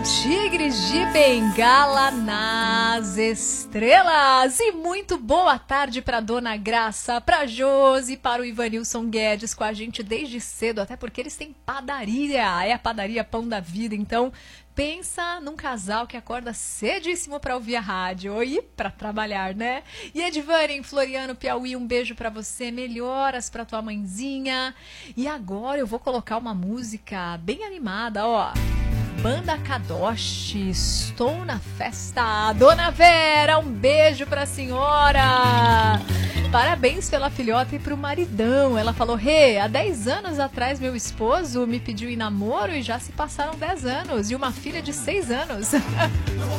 Tigres de Bengala nas estrelas. E muito boa tarde para Dona Graça, para Josi, para o Ivanilson Guedes com a gente desde cedo, até porque eles têm padaria, é a padaria Pão da Vida. Então pensa num casal que acorda cedíssimo para ouvir a rádio e para trabalhar, né? E Edvânia em Floriano, Piauí, um beijo para você, melhoras para tua mãezinha. E agora eu vou colocar uma música bem animada, ó. Banda Kadosh, estou na festa. Dona Vera, um beijo pra senhora. Parabéns pela filhota e pro maridão. Ela falou, há 10 anos atrás meu esposo me pediu em namoro e já se passaram 10 anos. E uma filha de 6 anos.